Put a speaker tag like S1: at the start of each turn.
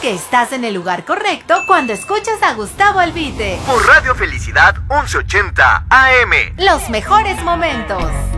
S1: que estás en el lugar correcto cuando escuchas a Gustavo Albite.
S2: Por Radio Felicidad 1180 AM.
S1: Los mejores momentos.